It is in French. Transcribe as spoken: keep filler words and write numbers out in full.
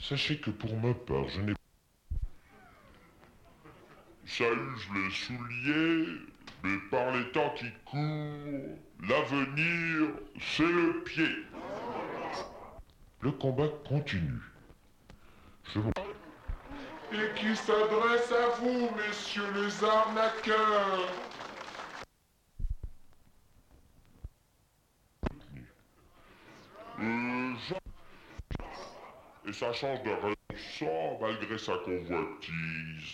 Sachez que pour ma part, je n'ai... Ça use les souliers, mais par les temps qui courent, l'avenir, c'est le pied. Le combat continue. Je vous... Et qui s'adresse à vous, messieurs les arnaqueurs. Euh, Jean... Et ça change de rien malgré sa convoitise.